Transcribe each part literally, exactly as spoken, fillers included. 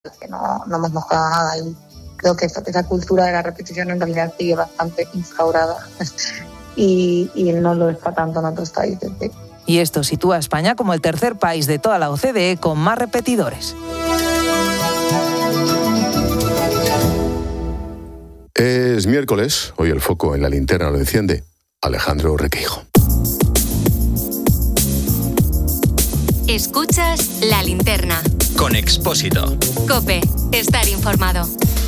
que no, no hemos mejorado nada y creo que esa, esa cultura de la repetición en realidad sigue bastante instaurada y, y no lo está tanto en otros países. ¿Sí? Y esto sitúa a España como el tercer país de toda la O C D E con más repetidores. Es miércoles, hoy el foco en la linterna lo enciende Alejandro Requeijo. Escuchas La Linterna. Con Expósito. COPE. Estar informado.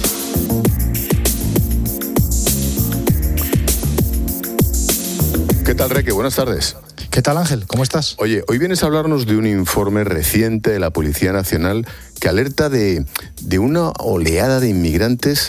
¿Qué tal, Reque? Buenas tardes. ¿Qué tal, Ángel? ¿Cómo estás? Oye, hoy vienes a hablarnos de un informe reciente de la Policía Nacional que alerta de, de una oleada de inmigrantes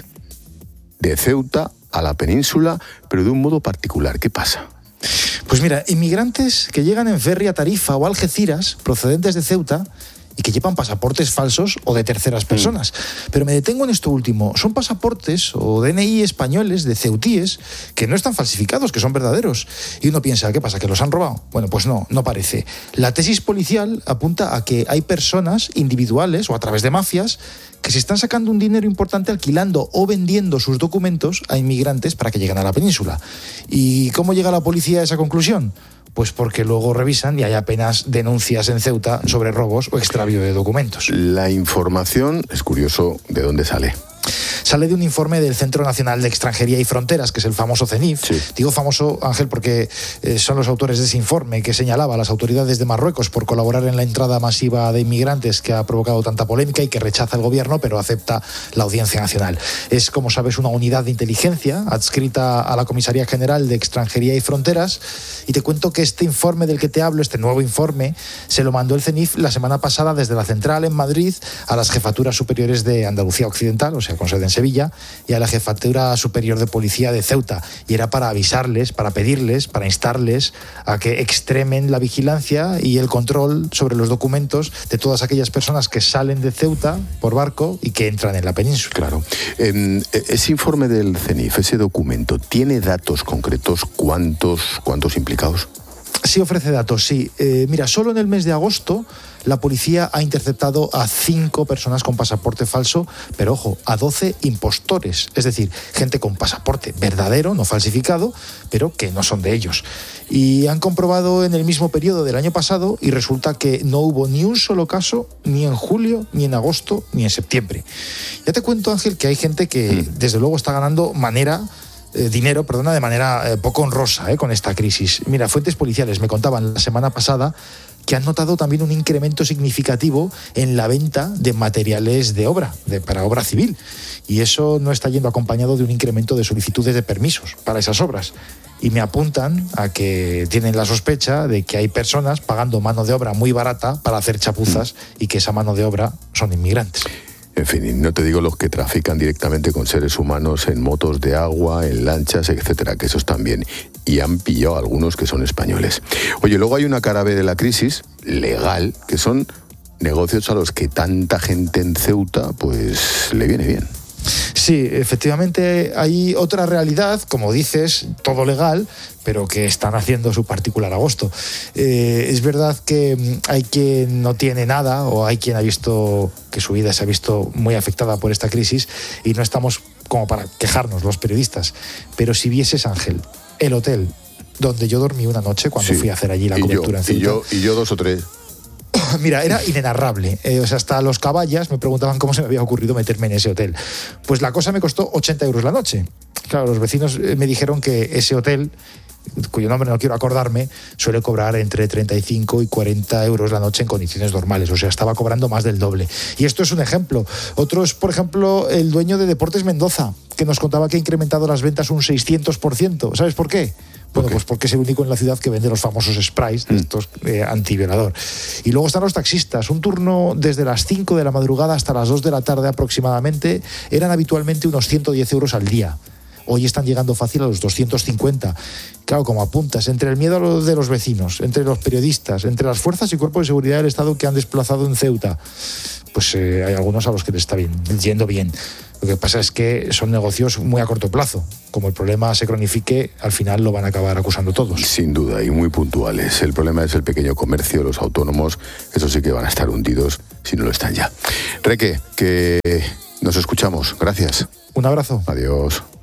de Ceuta a la península, pero de un modo particular. ¿Qué pasa? Pues mira, inmigrantes que llegan en ferry a Tarifa o Algeciras, procedentes de Ceuta, y que llevan pasaportes falsos o de terceras personas. Mm. Pero me detengo en esto último. Son pasaportes o D N I españoles de ceutíes que no están falsificados, que son verdaderos. Y uno piensa, ¿qué pasa? ¿Que los han robado? Bueno, pues no, no parece. La tesis policial apunta a que hay personas individuales o a través de mafias que se están sacando un dinero importante alquilando o vendiendo sus documentos a inmigrantes para que lleguen a la península. ¿Y cómo llega la policía a esa conclusión? Pues porque luego revisan y hay apenas denuncias en Ceuta sobre robos o extravío de documentos. La información, es curioso, ¿de dónde sale? Sale de un informe del Centro Nacional de Extranjería y Fronteras, que es el famoso CENIF. Sí. Digo famoso, Ángel, porque eh, son los autores de ese informe que señalaba a las autoridades de Marruecos por colaborar en la entrada masiva de inmigrantes que ha provocado tanta polémica y que rechaza el gobierno, pero acepta la Audiencia Nacional. Es, como sabes, una unidad de inteligencia adscrita a la Comisaría General de Extranjería y Fronteras. Y te cuento que este informe del que te hablo, este nuevo informe, se lo mandó el CENIF la semana pasada desde la central en Madrid a las jefaturas superiores de Andalucía Occidental, o sea, con sede en Sevilla, y a la Jefatura Superior de Policía de Ceuta. Y era para avisarles, para pedirles, para instarles a que extremen la vigilancia y el control sobre los documentos de todas aquellas personas que salen de Ceuta por barco y que entran en la península. Claro. Eh, ese informe del CENIF, ese documento, ¿tiene datos concretos? ¿Cuántos, cuántos implicados? Sí ofrece datos, sí. Eh, mira, solo en el mes de agosto la policía ha interceptado a cinco personas con pasaporte falso, pero ojo, a doce impostores, es decir, gente con pasaporte verdadero, no falsificado, pero que no son de ellos. Y han comprobado en el mismo periodo del año pasado y resulta que no hubo ni un solo caso, ni en julio, ni en agosto, ni en septiembre. Ya te cuento, Ángel, que hay gente que desde luego está ganando manera... Eh, dinero, perdona, de manera eh, poco honrosa eh, con esta crisis. Mira, fuentes policiales me contaban la semana pasada que han notado también un incremento significativo en la venta de materiales de obra, de, para obra civil. Y eso no está yendo acompañado de un incremento de solicitudes de permisos para esas obras. Y me apuntan a que tienen la sospecha de que hay personas pagando mano de obra muy barata para hacer chapuzas y que esa mano de obra son inmigrantes. En fin, no te digo los que trafican directamente con seres humanos en motos de agua, en lanchas, etcétera, que esos también. Y han pillado a algunos que son españoles. Oye, luego hay una cara B de la crisis, legal, que son negocios a los que tanta gente en Ceuta, pues, le viene bien. Sí, efectivamente hay otra realidad, como dices, todo legal, pero que están haciendo su particular agosto. Eh, es verdad que hay quien no tiene nada o hay quien ha visto que su vida se ha visto muy afectada por esta crisis y no estamos como para quejarnos los periodistas. Pero si vieses, Ángel, el hotel donde yo dormí una noche cuando sí. fui a hacer allí la cobertura en Ceuta. Y yo, y yo dos o tres. Mira, era inenarrable. Eh, o sea, hasta los caballas me preguntaban cómo se me había ocurrido meterme en ese hotel. Pues la cosa me costó ochenta euros la noche. Claro, los vecinos me dijeron que ese hotel, cuyo nombre no quiero acordarme, suele cobrar entre treinta y cinco y cuarenta euros la noche en condiciones normales. O sea, estaba cobrando más del doble. Y esto es un ejemplo. Otro es, por ejemplo, el dueño de Deportes Mendoza, que nos contaba que ha incrementado las ventas un seiscientos por ciento. ¿Sabes por qué? Bueno, pues porque es el único en la ciudad que vende los famosos sprays de estos eh, antiviolador. Y luego están los taxistas. Un turno desde las cinco de la madrugada hasta las dos de la tarde aproximadamente eran habitualmente unos ciento diez euros al día. hoy están llegando fácil a los doscientos cincuenta. Claro, como apuntas, entre el miedo de los vecinos, entre los periodistas, entre las fuerzas y cuerpos de seguridad del Estado que han desplazado en Ceuta, pues eh, hay algunos a los que les está bien, yendo bien. Lo que pasa es que son negocios muy a corto plazo. Como el problema se cronifique, al final lo van a acabar acusando todos. Sin duda, y muy puntuales. El problema es el pequeño comercio, los autónomos, esos sí que van a estar hundidos si no lo están ya. Reque, que nos escuchamos. Gracias. Un abrazo. Adiós.